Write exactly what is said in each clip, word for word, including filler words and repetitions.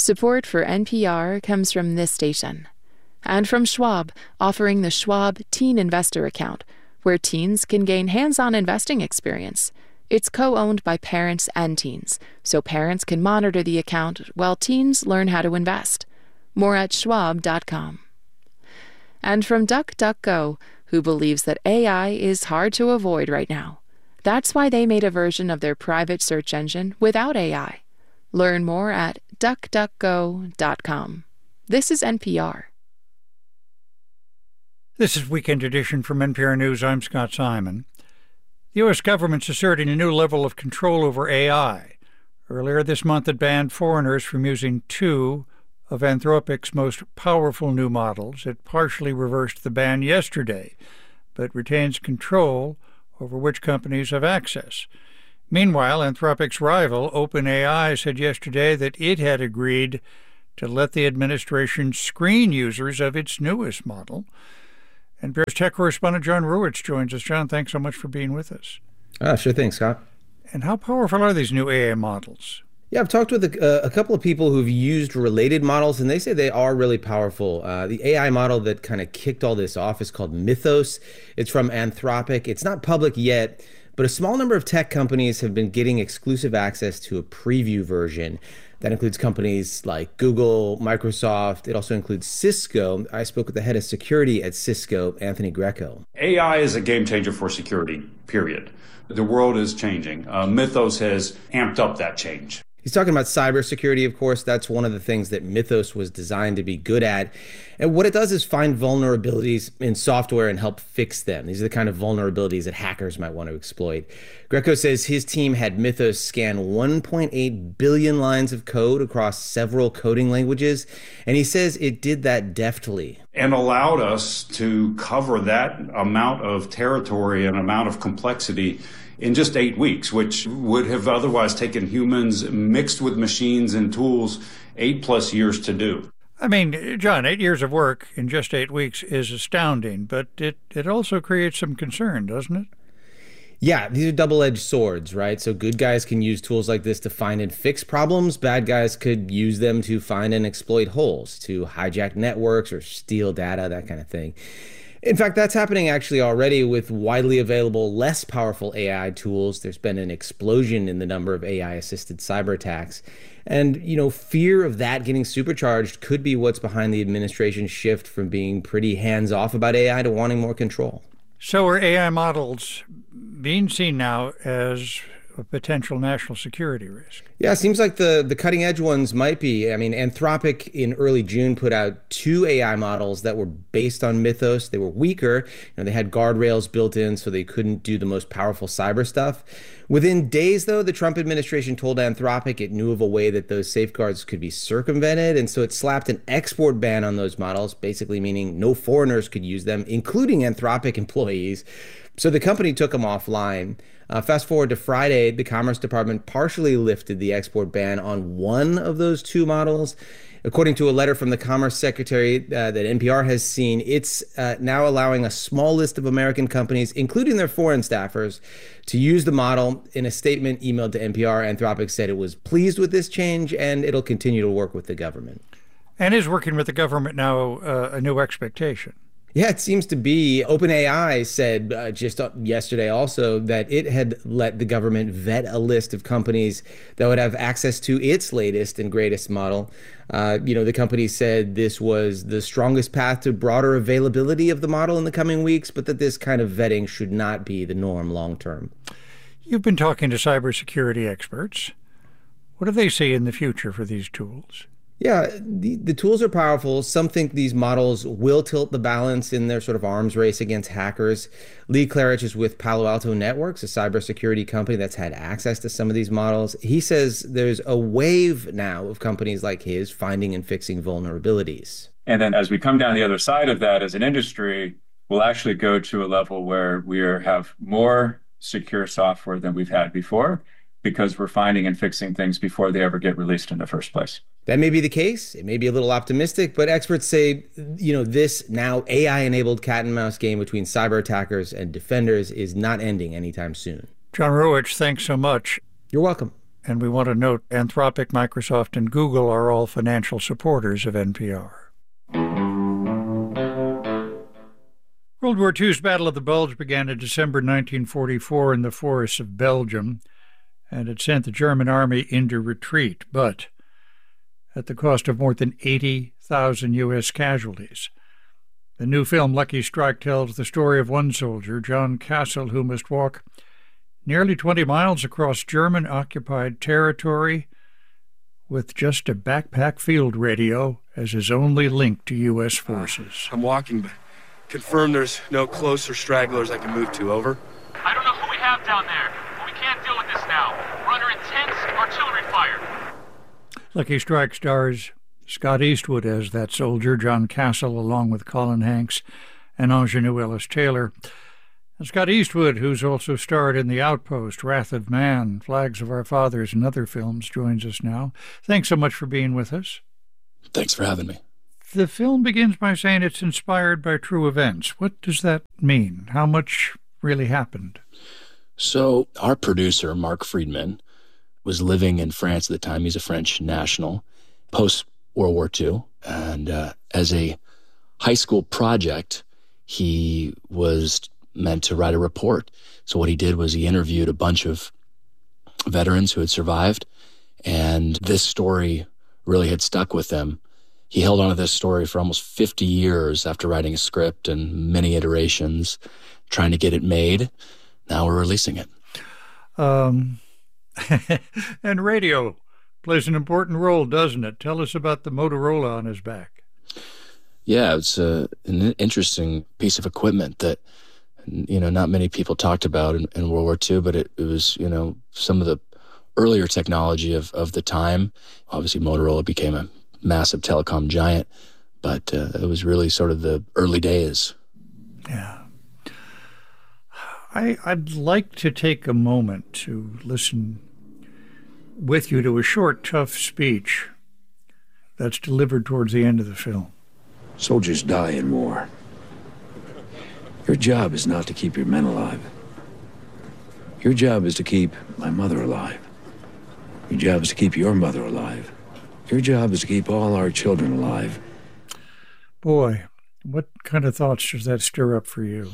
Support for N P R comes from this station. And from Schwab, offering the Schwab Teen Investor Account, where teens can gain hands-on investing experience. It's co-owned by parents and teens, so parents can monitor the account while teens learn how to invest. More at schwab dot com. And from DuckDuckGo, who believes that A I is hard to avoid right now. That's why they made a version of their private search engine without A I. Learn more at duck duck go dot com. This is N P R. This is Weekend Edition from N P R News. I'm Scott Simon. The U S government's asserting a new level of control over A I. Earlier this month, it banned foreigners from using two of Anthropic's most powerful new models. It partially reversed the ban yesterday, but retains control over which companies have access. Meanwhile, Anthropic's rival, OpenAI, said yesterday that it had agreed to let the administration screen users of its newest model. N P R's tech correspondent John Ruwitz joins us. John, thanks so much for being with us. Ah, sure thing, Scott. And how powerful are these new A I models? Yeah, I've talked with a, a couple of people who've used related models, and they say they are really powerful. Uh, the A I model that kind of kicked all this off is called Mythos. It's from Anthropic. It's not public yet, but a small number of tech companies have been getting exclusive access to a preview version. That includes companies like Google, Microsoft. It also includes Cisco. I spoke with the head of security at Cisco, Anthony Greco. A I is a game changer for security, period. The world is changing. Uh, Mythos has amped up that change. He's talking about cybersecurity, of course. That's one of the things that Mythos was designed to be good at. And what it does is find vulnerabilities in software and help fix them. These are the kind of vulnerabilities that hackers might want to exploit. Greco says his team had Mythos scan one point eight billion lines of code across several coding languages, and he says it did that deftly. And allowed us to cover that amount of territory and amount of complexity in just eight weeks, which would have otherwise taken humans mixed with machines and tools eight plus years to do. I mean, John, eight years of work in just eight weeks is astounding, but it, it also creates some concern, doesn't it? Yeah, these are double-edged swords, right? So good guys can use tools like this to find and fix problems. Bad guys could use them to find and exploit holes, to hijack networks or steal data, that kind of thing. In fact, that's happening actually already with widely available, less powerful A I tools. There's been an explosion in the number of A I-assisted cyber attacks. And, you know, fear of that getting supercharged could be what's behind the administration's shift from being pretty hands-off about A I to wanting more control. So are A I models being seen now as a potential national security risk? Yeah, it seems like the, the cutting edge ones might be. I mean, Anthropic in early June put out two A I models that were based on Mythos. They were weaker. You know, they had guardrails built in so they couldn't do the most powerful cyber stuff. Within days, though, the Trump administration told Anthropic it knew of a way that those safeguards could be circumvented. And so it slapped an export ban on those models, basically meaning no foreigners could use them, including Anthropic employees. So the company took them offline. Uh, fast forward to Friday, the Commerce Department partially lifted the export ban on one of those two models. According to a letter from the Commerce Secretary uh, that N P R has seen, it's uh, now allowing a small list of American companies, including their foreign staffers, to use the model. In a statement emailed to N P R, Anthropic said it was pleased with this change and it'll continue to work with the government. And is working with the government now uh, a new expectation? Yeah, it seems to be. OpenAI said uh, just yesterday also that it had let the government vet a list of companies that would have access to its latest and greatest model. Uh, you know, the company said this was the strongest path to broader availability of the model in the coming weeks, but that this kind of vetting should not be the norm long term. You've been talking to cybersecurity experts. What do they see in the future for these tools? Yeah, the, the tools are powerful. Some think these models will tilt the balance in their sort of arms race against hackers. Lee Klarich is with Palo Alto Networks, a cybersecurity company that's had access to some of these models. He says there's a wave now of companies like his finding and fixing vulnerabilities. And then as we come down the other side of that as an industry, we'll actually go to a level where we are, have more secure software than we've had before, because we're finding and fixing things before they ever get released in the first place. That may be the case. It may be a little optimistic, but experts say, you know, this now A I-enabled cat and mouse game between cyber attackers and defenders is not ending anytime soon. John Ruwitz, thanks so much. You're welcome. And we want to note Anthropic, Microsoft, and Google are all financial supporters of N P R. World War Two's Battle of the Bulge began in December nineteen forty-four in the forests of Belgium, and it sent the German army into retreat, but at the cost of more than eighty thousand U S casualties. The new film Lucky Strike tells the story of one soldier, John Castle, who must walk nearly twenty miles across German-occupied territory with just a backpack field radio as his only link to U S forces. Uh, I'm walking, but confirm there's no closer stragglers I can move to, over. I don't know who we have down there, but we can't deal with this now. We're under intense artillery fire. Lucky Strike stars Scott Eastwood as that soldier, John Castle, along with Colin Hanks and Ingenue Ellis-Taylor. And Scott Eastwood, who's also starred in The Outpost, Wrath of Man, Flags of Our Fathers, and other films, joins us now. Thanks so much for being with us. Thanks for having me. The film begins by saying it's inspired by true events. What does that mean? How much really happened? So our producer, Mark Friedman, was living in France at the time. He's a French national, post-World War Two. And uh, as a high school project, he was meant to write a report. So what he did was he interviewed a bunch of veterans who had survived, and this story really had stuck with him. He held on to this story for almost fifty years after writing a script and many iterations, trying to get it made. Now we're releasing it. Um, and radio plays an important role, doesn't it? Tell us about the Motorola on his back. Yeah, it's a, an interesting piece of equipment that, you know, not many people talked about in, in World War Two, but it, it was, you know, some of the earlier technology of, of the time. Obviously, Motorola became a massive telecom giant, but uh, it was really sort of the early days. Yeah. I, I'd like to take a moment to listen with you to a short, tough speech that's delivered towards the end of the film. Soldiers die in war. Your job is not to keep your men alive. Your job is to keep my mother alive. Your job is to keep your mother alive. Your job is to keep all our children alive. Boy, what kind of thoughts does that stir up for you?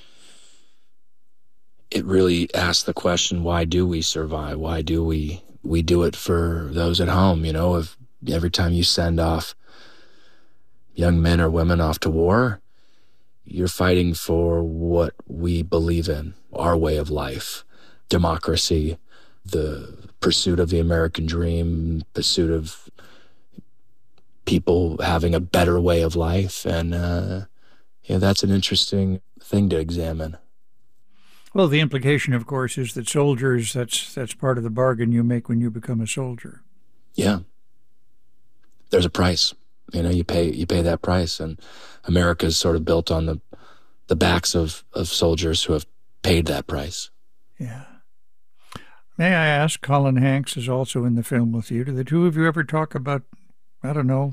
It really asks the question, why do we survive? Why do we we do it for those at home? You know, if every time you send off young men or women off to war, you're fighting for what we believe in, our way of life, democracy, the pursuit of the American dream, pursuit of people having a better way of life. And uh, yeah, that's an interesting thing to examine. Well, the implication, of course, is that soldiers, that's that's part of the bargain you make when you become a soldier. Yeah. There's a price. You know, you pay you pay that price. And America is sort of built on the the backs of, of soldiers who have paid that price. Yeah. May I ask, Colin Hanks is also in the film with you. Do the two of you ever talk about, I don't know,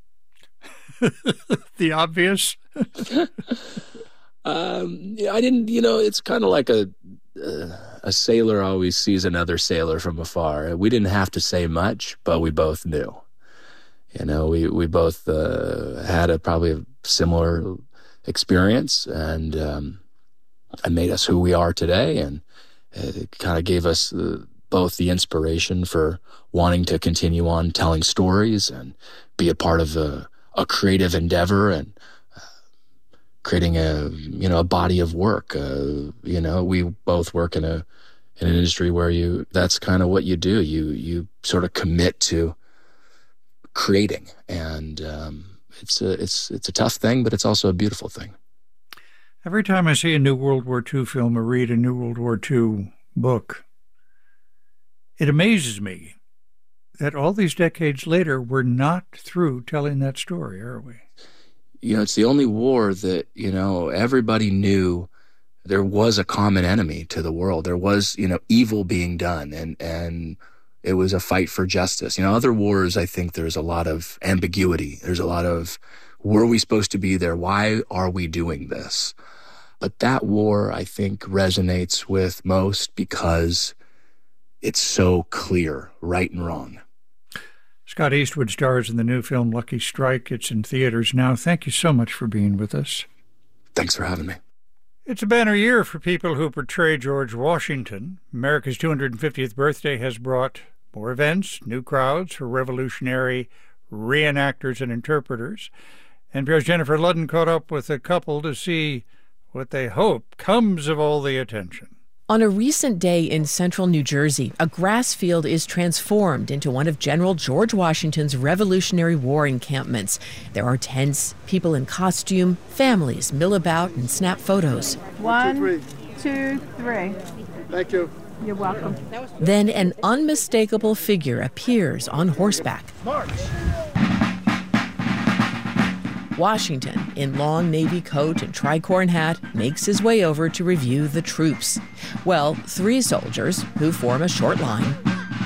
the obvious? um, I didn't, you know, it's kind of like a uh, a sailor always sees another sailor from afar. We didn't have to say much, but we both knew. You know, we, we both uh, had a probably a similar experience, and um, and made us who we are today, and it kind of gave us uh, both the inspiration for wanting to continue on telling stories and be a part of a, a creative endeavor and uh, creating a you know a body of work. Uh, you know, we both work in a in an industry where you that's kind of what you do. You you sort of commit to creating, and um, it's a it's it's a tough thing, but it's also a beautiful thing. Every time I see a new World War Two film or read a new World War Two book, it amazes me that all these decades later, we're not through telling that story, are we? You know, it's the only war that, you know, everybody knew there was a common enemy to the world. There was, you know, evil being done, and and it was a fight for justice. You know, other wars, I think there's a lot of ambiguity. There's a lot of, were we supposed to be there? Why are we doing this? But that war, I think, resonates with most because It's so clear, right and wrong. Scott Eastwood stars in the new film Lucky Strike. It's in theaters now. Thank you so much for being with us. Thanks for having me. It's a banner year for people who portray George Washington. America's two hundred fiftieth birthday has brought more events, new crowds for revolutionary reenactors and interpreters. N P R's Jennifer Ludden caught up with a couple to see what they hope comes of all the attention. On a recent day in central New Jersey, a grass field is transformed into one of General George Washington's Revolutionary War encampments. There are tents, people in costume, families mill about and snap photos. One, two, three. Two, three. Thank you. You're welcome. Then an unmistakable figure appears on horseback. March! Washington, in long navy coat and tricorn hat, makes his way over to review the troops. Well, three soldiers who form a short line.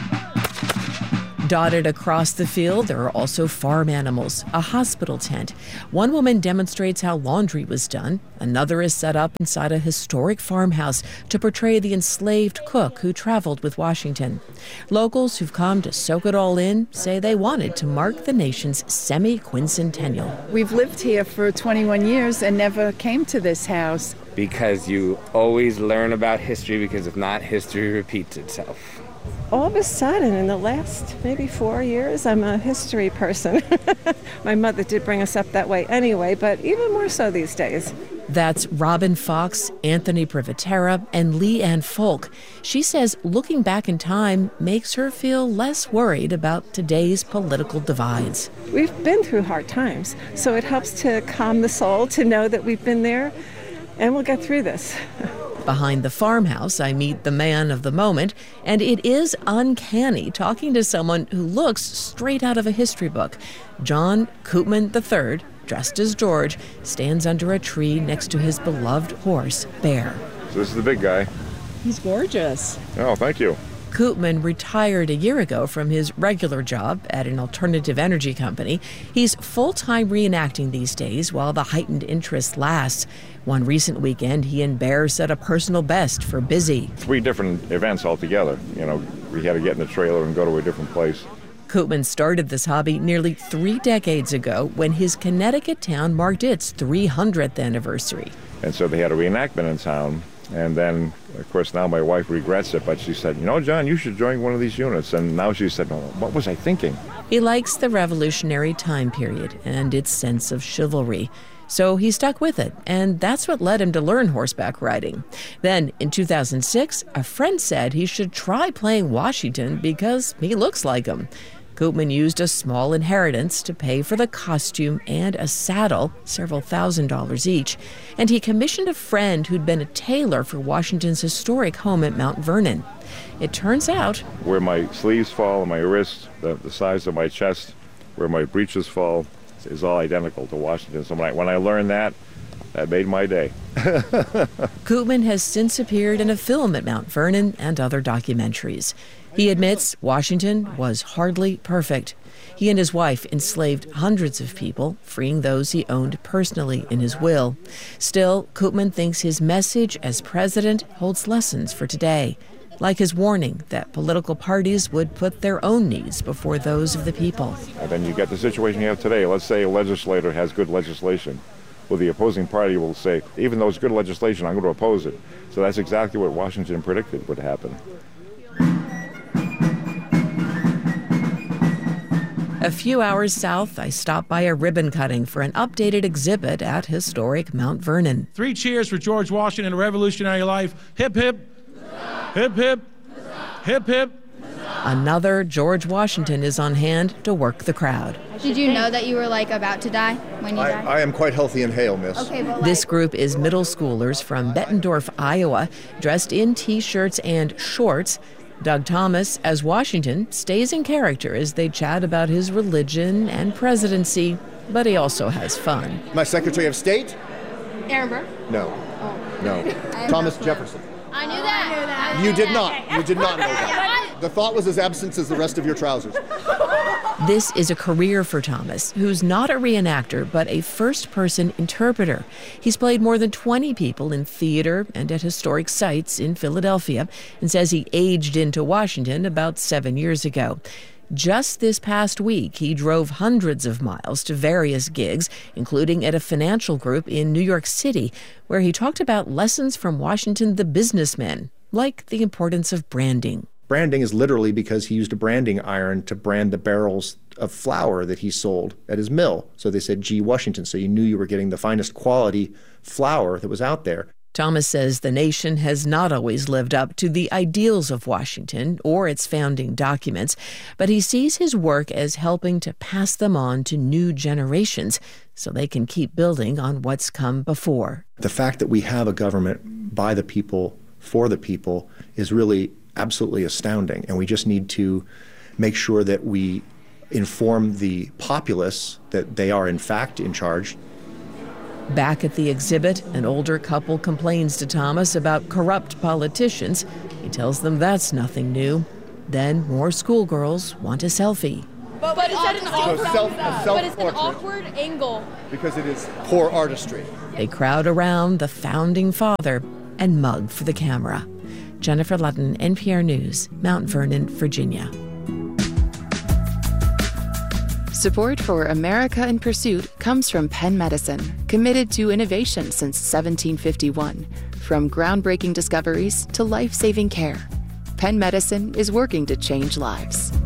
Dotted across the field, there are also farm animals, a hospital tent. One woman demonstrates how laundry was done. Another is set up inside a historic farmhouse to portray the enslaved cook who traveled with Washington. Locals who've come to soak it all in say they wanted to mark the nation's semi-quincentennial. We've lived here for twenty-one years and never came to this house. Because you always learn about history, because if not, history repeats itself. All of a sudden, in the last maybe four years, I'm a history person. My mother did bring us up that way anyway, but even more so these days. That's Robin Fox, Anthony Privatera, and Lee Ann Folk. She says looking back in time makes her feel less worried about today's political divides. We've been through hard times, so it helps to calm the soul to know that we've been there, and we'll get through this. Behind the farmhouse, I meet the man of the moment, and it is uncanny talking to someone who looks straight out of a history book. John Koopman the third, dressed as George, stands under a tree next to his beloved horse, Bear. So this is the big guy. He's gorgeous. Oh, thank you. Koopman retired a year ago from his regular job at an alternative energy company. He's full-time reenacting these days while the heightened interest lasts. One recent weekend, he and Bear set a personal best for busy. Three different events altogether. You know, we had to get in the trailer and go to a different place. Koopman started this hobby nearly three decades ago when his Connecticut town marked its three hundredth anniversary. And so they had a reenactment in town. And then, of course, now my wife regrets it, but she said, you know, John, you should join one of these units. And now she said, well, what was I thinking? He likes the revolutionary time period and its sense of chivalry. So he stuck with it, and that's what led him to learn horseback riding. Then, in two thousand six, a friend said he should try playing Washington because he looks like him. Koopman used a small inheritance to pay for the costume and a saddle, several thousand dollars each, and he commissioned a friend who'd been a tailor for Washington's historic home at Mount Vernon. It turns out, where my sleeves fall and my wrists, the, the size of my chest, where my breeches fall, is all identical to Washington. So when I, when I learned that, that made my day. Koopman has since appeared in a film at Mount Vernon and other documentaries. He admits Washington was hardly perfect. He and his wife enslaved hundreds of people, freeing those he owned personally in his will. Still, Koopman thinks his message as president holds lessons for today, like his warning that political parties would put their own needs before those of the people. And then you get the situation you have today. Let's say a legislator has good legislation. Well, the opposing party will say, even though it's good legislation, I'm going to oppose it. So that's exactly what Washington predicted would happen. A few hours south, I stopped by a ribbon cutting for an updated exhibit at historic Mount Vernon. Three cheers for George Washington, a revolutionary life. Hip, hip. Hip, hip. Hip, hip. Another George Washington is on hand to work the crowd. Did you know that you were, like, about to die when you I, died? I am quite healthy and hale, miss. Okay, but, like... This group is middle schoolers from Bettendorf, Iowa, dressed in T-shirts and shorts. Doug Thomas, as Washington, stays in character as they chat about his religion and presidency, but he also has fun. My Secretary of State? Aaron Burr? No. Oh. No. Thomas Jefferson. I knew that. I knew that. You did not. You did not know that. The thought was as absent as the rest of your trousers. This is a career for Thomas, who's not a reenactor, but a first-person interpreter. He's played more than twenty people in theater and at historic sites in Philadelphia, and says he aged into Washington about seven years ago. Just this past week, he drove hundreds of miles to various gigs, including at a financial group in New York City, where he talked about lessons from Washington the businessman, like the importance of branding. Branding is literally because he used a branding iron to brand the barrels of flour that he sold at his mill. So they said G. Washington, so you knew you were getting the finest quality flour that was out there. Thomas says the nation has not always lived up to the ideals of Washington or its founding documents, but he sees his work as helping to pass them on to new generations so they can keep building on what's come before. The fact that we have a government by the people, for the people, is really absolutely astounding, and we just need to make sure that we inform the populace that they are in fact in charge. Back at the exhibit, an older couple complains to Thomas about corrupt politicians. He tells them that's nothing new. Then more schoolgirls want a selfie. But, but is that an awkward, self, a but it's an awkward angle? Because it is poor artistry. They crowd around the founding father and mug for the camera. Jennifer Ludden, N P R News, Mount Vernon, Virginia. Support for America in Pursuit comes from Penn Medicine, committed to innovation since seventeen fifty-one. From groundbreaking discoveries to life-saving care, Penn Medicine is working to change lives.